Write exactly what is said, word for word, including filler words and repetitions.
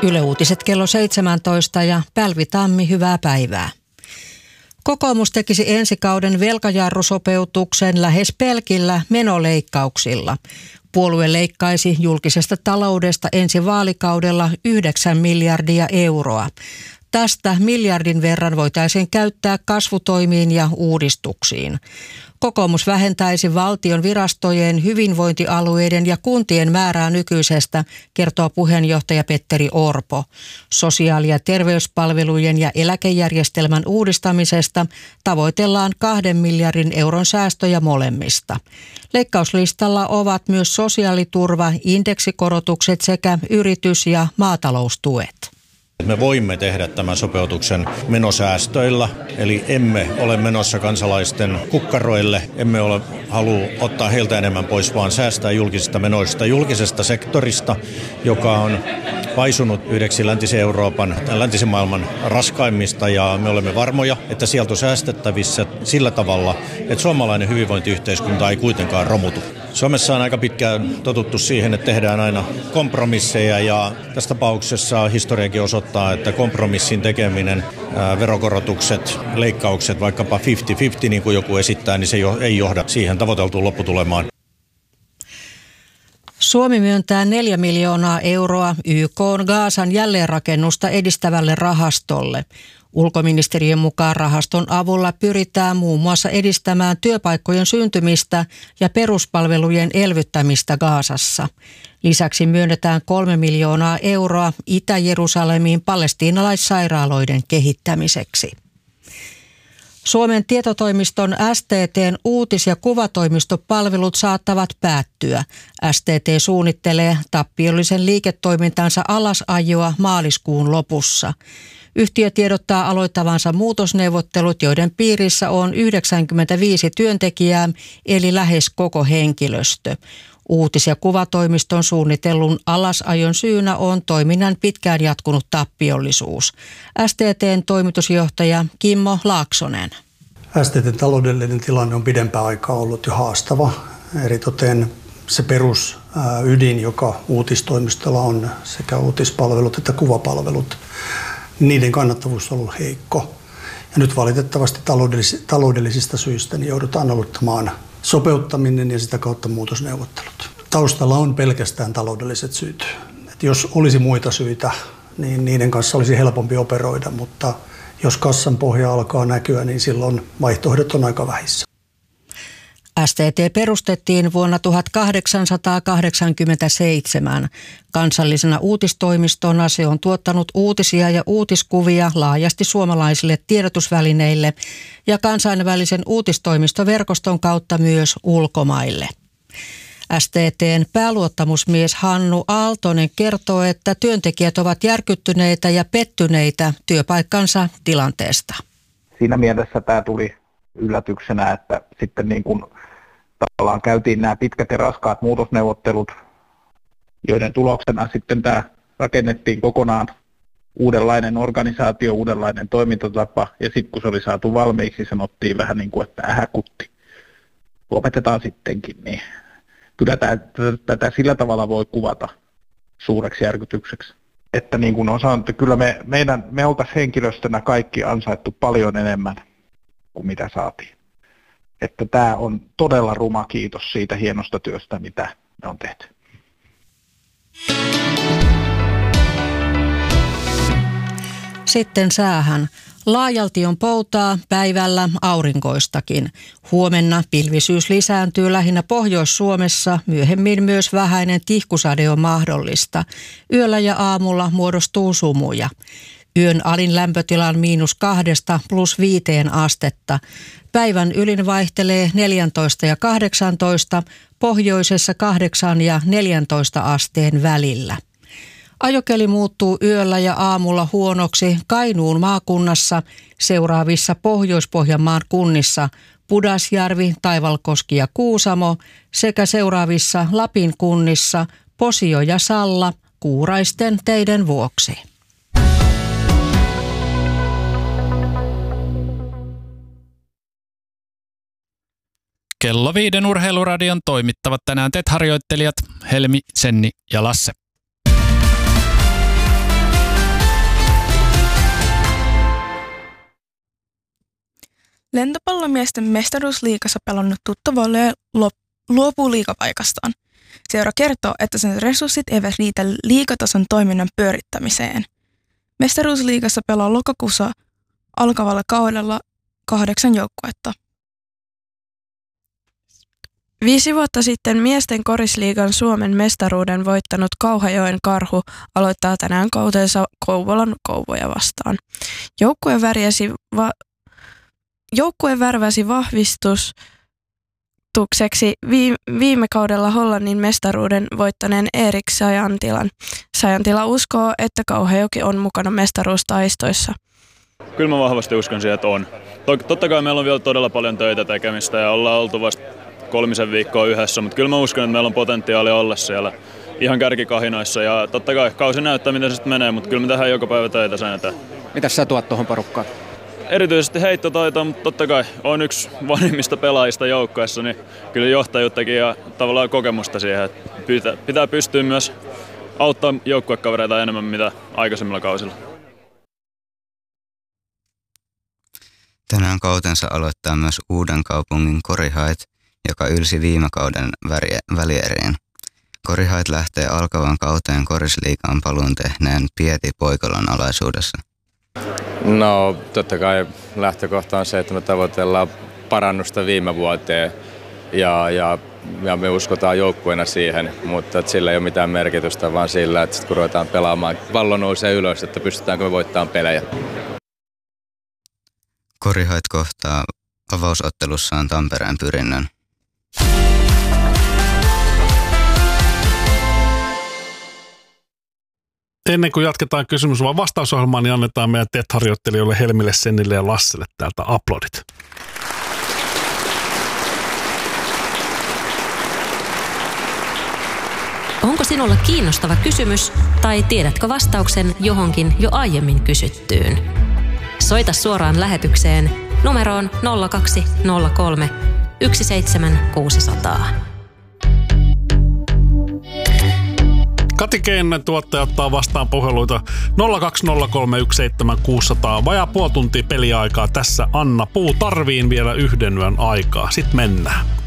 Yle Uutiset kello seitsemäntoista ja Pälvi Tammi, hyvää päivää. Kokoomus tekisi ensi kauden velkajarrusopeutuksen lähes pelkillä menoleikkauksilla. Puolue leikkaisi julkisesta taloudesta ensi vaalikaudella yhdeksän miljardia euroa. Tästä miljardin verran voitaisiin käyttää kasvutoimiin ja uudistuksiin. Kokoomus vähentäisi valtion virastojen, hyvinvointialueiden ja kuntien määrää nykyisestä, kertoo puheenjohtaja Petteri Orpo. Sosiaali- ja terveyspalvelujen ja eläkejärjestelmän uudistamisesta tavoitellaan kahden miljardin euron säästöjä molemmista. Leikkauslistalla ovat myös sosiaaliturva, indeksikorotukset sekä yritys- ja maataloustuet. Me voimme tehdä tämän sopeutuksen menosäästöillä, eli emme ole menossa kansalaisten kukkaroille, emme ole halua ottaa heiltä enemmän pois, vaan säästää julkisista menoista, julkisesta sektorista, joka on paisunut yhdeksi läntisen Euroopan, läntisen maailman raskaimmista, ja me olemme varmoja, että sieltä on säästettävissä sillä tavalla, että suomalainen hyvinvointiyhteiskunta ei kuitenkaan romutu. Suomessa on aika pitkään totuttu siihen, että tehdään aina kompromisseja, ja tässä tapauksessa historiakin osoittaa, että kompromissin tekeminen, ää, verokorotukset, leikkaukset, vaikkapa viisikymmentä viisikymmentä niin kuin joku esittää, niin se ei johda siihen tavoiteltuun lopputulemaan. Suomi myöntää neljä miljoonaa euroa Y K:n Gazan jälleenrakennusta edistävälle rahastolle. Ulkoministeriön mukaan rahaston avulla pyritään muun muassa edistämään työpaikkojen syntymistä ja peruspalvelujen elvyttämistä Gazassa. Lisäksi myönnetään kolme miljoonaa euroa Itä-Jerusalemiin palestiinalaissairaaloiden kehittämiseksi. Suomen tietotoimiston S T T:n uutis- ja kuvatoimistopalvelut saattavat päättyä. S T T suunnittelee tappiollisen liiketoimintansa alasajoa maaliskuun lopussa. Yhtiö tiedottaa aloittavansa muutosneuvottelut, joiden piirissä on yhdeksänkymmentäviisi työntekijää, eli lähes koko henkilöstö. Uutis- ja kuvatoimiston suunnitellun alasajon syynä on toiminnan pitkään jatkunut tappiollisuus. S T T:n toimitusjohtaja Kimmo Laaksonen. S T T:n taloudellinen tilanne on pidempään aikaa ollut jo haastava. Eritoten se perusydin, joka uutistoimistolla on, sekä uutispalvelut että kuvapalvelut, niiden kannattavuus on ollut heikko. Ja nyt valitettavasti taloudellis- taloudellisista syistä niin joudutaan aloittamaan sopeuttaminen ja sitä kautta muutosneuvottelut. Taustalla on pelkästään taloudelliset syyt. Et jos olisi muita syitä, niin niiden kanssa olisi helpompi operoida, mutta jos kassan pohja alkaa näkyä, niin silloin vaihtoehdot on aika vähissä. S T T perustettiin vuonna tuhatkahdeksansataakahdeksankymmentäseitsemän. Kansallisena uutistoimistona se on tuottanut uutisia ja uutiskuvia laajasti suomalaisille tiedotusvälineille ja kansainvälisen uutistoimistoverkoston kautta myös ulkomaille. S T T:n pääluottamusmies Hannu Aaltonen kertoo, että työntekijät ovat järkyttyneitä ja pettyneitä työpaikkansa tilanteesta. Siinä mielessä tämä tuli yllätyksenä, että sitten niin kuin tavallaan käytiin nämä pitkät ja raskaat muutosneuvottelut, joiden tuloksena sitten tämä rakennettiin kokonaan uudenlainen organisaatio, uudenlainen toimintatapa, ja sitten kun se oli saatu valmiiksi, sanottiin vähän niin kuin, että ähäkutti, lopetetaan sittenkin, niin kyllä tätä sillä tavalla voi kuvata suureksi järkytykseksi. Että niin kuin on sanottu, kyllä me, meidän, me oltaisiin henkilöstönä kaikki ansaittu paljon enemmän kuin mitä saatiin. Että tämä on todella ruma kiitos siitä hienosta työstä, mitä me on tehty. Sitten säähän. Laajalti on poutaa, päivällä aurinkoistakin. Huomenna pilvisyys lisääntyy lähinnä Pohjois-Suomessa, myöhemmin myös vähäinen tihkusade on mahdollista. Yöllä ja aamulla muodostuu sumuja. Yön alin lämpötila on miinus kahdesta plus viiteen astetta. Päivän ylin vaihtelee neljätoista ja kahdeksantoista, pohjoisessa kahdeksan ja neljäntoista asteen välillä. Ajokeli muuttuu yöllä ja aamulla huonoksi Kainuun maakunnassa, seuraavissa Pohjois-Pohjanmaan kunnissa Pudasjärvi, Taivalkoski ja Kuusamo sekä seuraavissa Lapin kunnissa Posio ja Salla kuuraisten teiden vuoksi. Kello viiden urheiluradion toimittavat tänään T E T-harjoittelijat Helmi, Senni ja Lasse. Lentopallomiesten mestaruusliigassa pelannut Tutto Volley luopuu liigapaikastaan. Seura kertoo, että sen resurssit eivät riitä liigatason toiminnan pyörittämiseen. Mestaruusliigassa pelaa lokakuussa alkavalla kaudella kahdeksan joukkuetta. Viisi vuotta sitten miesten korisliigan Suomen mestaruuden voittanut Kauhajoen Karhu aloittaa tänään kautensa Kouvolan Kouvoja vastaan. Joukkue, värjäsi va- Joukkue värväsi vahvistukseksi viime kaudella Hollannin mestaruuden voittaneen Erik Sajantilan. Sajantila uskoo, että Kauhajoki on mukana mestaruustaistoissa. Kyllä mä vahvasti uskon siihen, että on. Totta kai meillä on vielä todella paljon töitä tekemistä ja ollaan oltu vasta kolmisen viikkoa yhdessä, mutta kyllä mä uskon, että meillä on potentiaalia olla siellä ihan kärkikahinoissa ja totta kai kausi näyttää, miten se sitten menee, mutta kyllä me tehdään joka päivä töitä sen eteen. Mitäs sä tuot tuohon porukkaan? Erityisesti heittotaito, mutta totta kai on yksi vanhimmista pelaajista joukkueessa, niin kyllä johtajuuttakin ja tavallaan kokemusta siihen, että pitää, pitää pystyä myös auttaa joukkuekavereita enemmän mitä aikaisemmilla kausilla. Tänään kautensa aloittaa myös Uudenkaupungin Korihait, joka ylsi viime kauden välieriin. Korihait lähtee alkavan kauteen korisliigaan paluun tehneen Pieti Poikalan alaisuudessa. No totta kai lähtökohta on se, että me tavoitellaan parannusta viime vuoteen ja, ja, ja me uskotaan joukkueena siihen, mutta että sillä ei ole mitään merkitystä, vaan sillä, että sit kun ruvetaan pelaamaan, pallo nousee ylös, että pystytäänkö me voittamaan pelejä. Korihait kohtaa avausottelussaan Tampereen Pyrinnön. Ennen kuin jatketaan kysymys vaan vastausohjelmaan, niin annetaan meidän T E T-harjoittelijoille Helmille, Sennille ja Lasselle täältä aplodit. Onko sinulla kiinnostava kysymys tai tiedätkö vastauksen johonkin jo aiemmin kysyttyyn? Soita suoraan lähetykseen numeroon nolla kaksi nolla kolme yksi seitsemän kuusi nolla nolla. Kati Keinen tuottaja ottaa vastaan puheluita nolla kaksi nolla kolme yksi seitsemän kuusi nolla nolla. Vajaa puoli tuntia peliaikaa tässä. Anna Puu tarviin vielä yhden yön aikaa. Sitten mennään.